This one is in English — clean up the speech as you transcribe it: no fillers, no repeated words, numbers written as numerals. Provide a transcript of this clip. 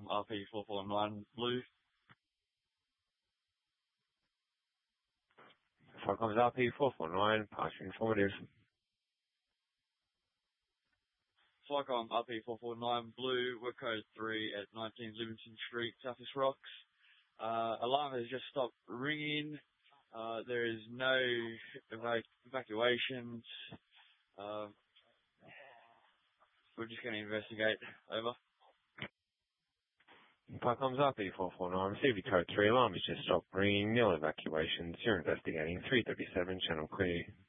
RP449 Blue. Flycom's RP449, partially informative. Flycom RP449 Blue, we're code 3 at 19 Livingston Street, Southeast Rocks. Alarm has just stopped ringing. There is no evacuations. We're just going to investigate. Over. Flycom's RP449, received your code 3, alarm has just stopped ringing, nil evacuations, you're investigating 337, channel clear.